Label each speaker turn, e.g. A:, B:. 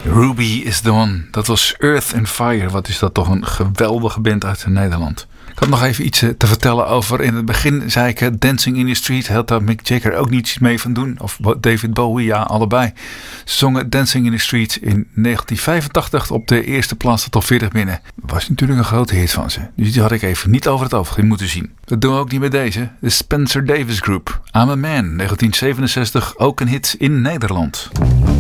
A: Ruby is the one. Dat was Earth and Fire. Wat is dat toch een geweldige band uit Nederland. Ik had nog even iets te vertellen over. In het begin zei ik Dancing in the Street. Had daar Mick Jagger ook niets mee van doen. Of David Bowie, ja, allebei. Ze zongen Dancing in the Street in 1985 op de eerste plaats de top 40 binnen. Was natuurlijk een grote hit van ze. Dus die had ik even niet over het oog moeten zien. Dat doen we ook niet met deze. De Spencer Davis Group. I'm a Man, 1967. Ook een hit in Nederland.